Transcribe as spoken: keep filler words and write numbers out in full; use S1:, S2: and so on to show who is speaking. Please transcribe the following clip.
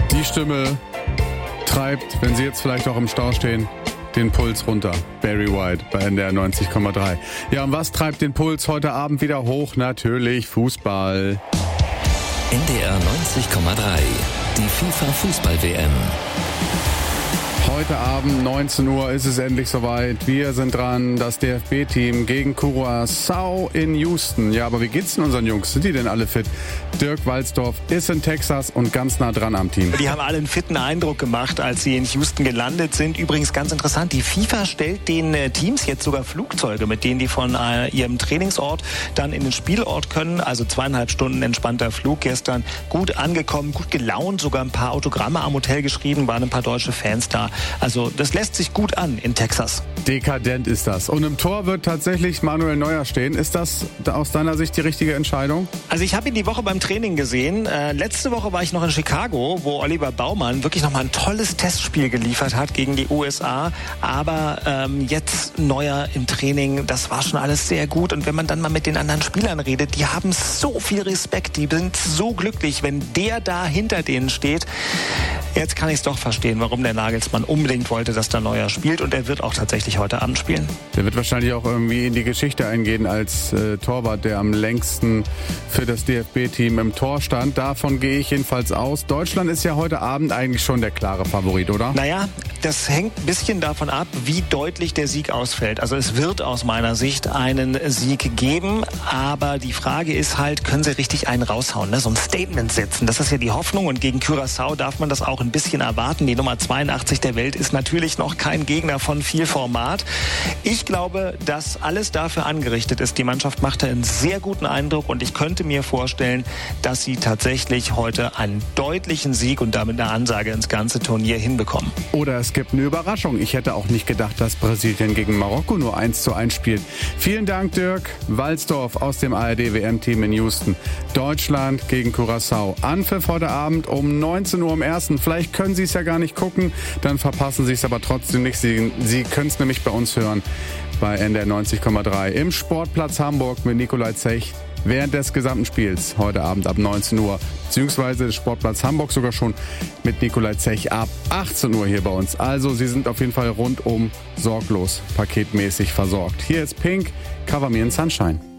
S1: Die Stimme treibt, wenn Sie jetzt vielleicht auch im Stau stehen, den Puls runter. Barry White bei N D R neunzig Komma drei. Ja, und was treibt den Puls heute Abend wieder hoch? Natürlich Fußball.
S2: N D R neunzig Komma drei. Die FIFA-Fußball-W M.
S1: Heute Abend neunzehn Uhr ist es endlich soweit. Wir sind dran, das D F B-Team gegen Curaçao in Houston. Ja, aber wie geht's denn unseren Jungs? Sind die denn alle fit? Dirk Walzdorf ist in Texas und ganz nah dran am Team.
S3: Die haben alle einen fitten Eindruck gemacht, als sie in Houston gelandet sind. Übrigens ganz interessant, die FIFA stellt den äh, Teams jetzt sogar Flugzeuge, mit denen die von äh, ihrem Trainingsort dann in den Spielort können. Also zweieinhalb Stunden entspannter Flug gestern. Gut angekommen, gut gelaunt, sogar ein paar Autogramme am Hotel geschrieben, waren ein paar deutsche Fans da. Also das lässt sich gut an in Texas.
S1: Dekadent ist das. Und im Tor wird tatsächlich Manuel Neuer stehen. Ist das aus deiner Sicht die richtige Entscheidung?
S3: Also ich habe ihn die Woche beim Training gesehen. Äh, letzte Woche war ich noch in Chicago, wo Oliver Baumann wirklich nochmal ein tolles Testspiel geliefert hat gegen die U S A. Aber ähm, jetzt Neuer im Training, das war schon alles sehr gut. Und wenn man dann mal mit den anderen Spielern redet, die haben so viel Respekt, die sind so glücklich, wenn der da hinter denen steht. Jetzt kann ich es doch verstehen, warum der Nagelsmann unbedingt wollte, dass der Neuer spielt. Und er wird auch tatsächlich heute Abend spielen.
S1: Der wird wahrscheinlich auch irgendwie in die Geschichte eingehen als äh, Torwart, der am längsten für das D F B-Team im Tor stand. Davon gehe ich jedenfalls aus. Deutschland ist ja heute Abend eigentlich schon der klare Favorit, oder?
S3: Naja, das hängt ein bisschen davon ab, wie deutlich der Sieg ausfällt. Also es wird aus meiner Sicht einen Sieg geben. Aber die Frage ist halt, können sie richtig einen raushauen, ne? So ein Statement setzen. Das ist ja die Hoffnung. Und gegen Curaçao darf man das auch ein bisschen erwarten. Die Nummer zweiundachtzig der Welt ist natürlich noch kein Gegner von viel Format. Ich glaube, dass alles dafür angerichtet ist. Die Mannschaft machte einen sehr guten Eindruck und ich könnte mir vorstellen, dass sie tatsächlich heute einen deutlichen Sieg und damit eine Ansage ins ganze Turnier hinbekommen.
S1: Oder es gibt eine Überraschung. Ich hätte auch nicht gedacht, dass Brasilien gegen Marokko nur eins zu eins spielt. Vielen Dank, Dirk Walzdorf aus dem A R D-W M-Team in Houston. Deutschland gegen Curaçao. Anpfiff heute Abend um neunzehn Uhr am ersten. Vielleicht können Sie es ja gar nicht gucken, dann verpassen Sie es aber trotzdem nicht. Sie, Sie können es nämlich bei uns hören, bei N D R neunzig Komma drei im Sportplatz Hamburg mit Nikolai Zech während des gesamten Spiels heute Abend ab neunzehn Uhr, beziehungsweise Sportplatz Hamburg sogar schon mit Nikolai Zech ab achtzehn Uhr hier bei uns. Also Sie sind auf jeden Fall rundum sorglos paketmäßig versorgt. Hier ist Pink, Cover Me in Sunshine.